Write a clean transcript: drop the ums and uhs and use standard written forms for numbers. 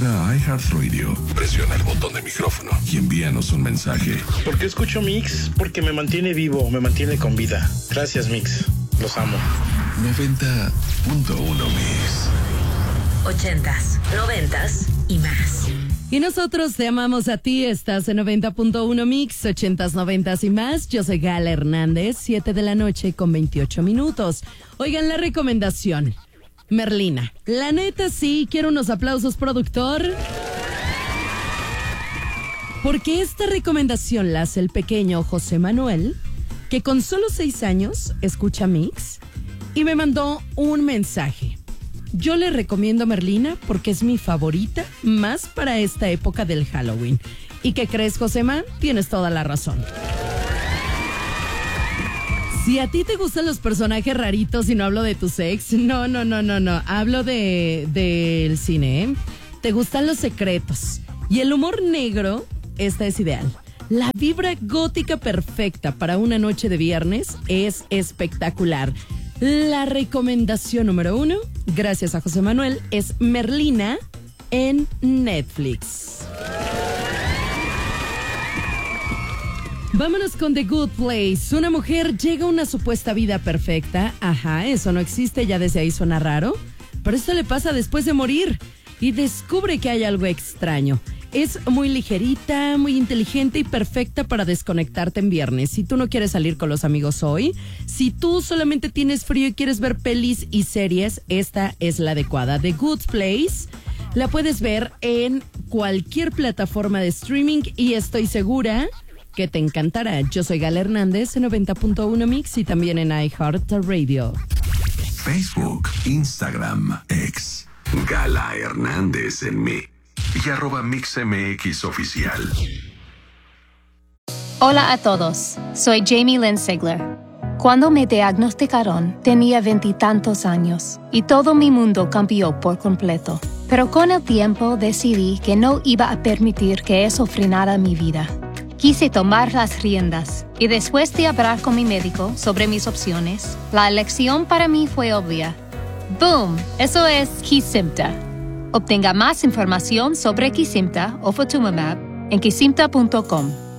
Entra a iHeartRadio, presiona el botón de micrófono y envíanos un mensaje. ¿Por qué escucho Mix? Porque me mantiene vivo, me mantiene con vida. Gracias, Mix. Los amo. 90.1 Mix. 80s, 90s y más. Y nosotros te amamos a ti. Estás en 90.1 Mix, 80s, 90s y más. Yo soy Gala Hernández, 7 de la noche con 28 minutos. Oigan, la recomendación. Merlina. La neta, sí, quiero unos aplausos, productor. Porque esta recomendación la hace el pequeño José Manuel, que con solo 6 años escucha Mix y me mandó un mensaje. Yo le recomiendo Merlina porque es mi favorita, más para esta época del Halloween. ¿Y qué crees, Josema? Tienes toda la razón. Si a ti te gustan los personajes raritos y no hablo de tus ex, no. Hablo del cine, ¿eh? Te gustan los secretos. Y el humor negro, esta es ideal. La vibra gótica perfecta para una noche de viernes es espectacular. La recomendación número 1, gracias a José Manuel, es Merlina en Netflix. Vámonos con The Good Place. Una mujer llega a una supuesta vida perfecta. Ajá, eso no existe, ya desde ahí suena raro. Pero esto le pasa después de morir y descubre que hay algo extraño. Es muy ligerita, muy inteligente y perfecta para desconectarte en viernes. Si tú no quieres salir con los amigos hoy, si tú solamente tienes frío y quieres ver pelis y series, esta es la adecuada. The Good Place la puedes ver en cualquier plataforma de streaming y estoy segura que te encantará. Yo soy Gala Hernández en 90.1 Mix y también en iHeartRadio. Facebook, Instagram, X. Gala Hernández en Mix. Y @MixMX Oficial. Hola a todos, soy Jamie Lynn Sigler. Cuando me diagnosticaron, tenía 20 y tantos años y todo mi mundo cambió por completo. Pero con el tiempo decidí que no iba a permitir que eso frenara mi vida. Quise tomar las riendas y después de hablar con mi médico sobre mis opciones, la elección para mí fue obvia. ¡Boom! Eso es Kesimpta. Obtenga más información sobre Kesimpta o Ofatumumab en kesimpta.com.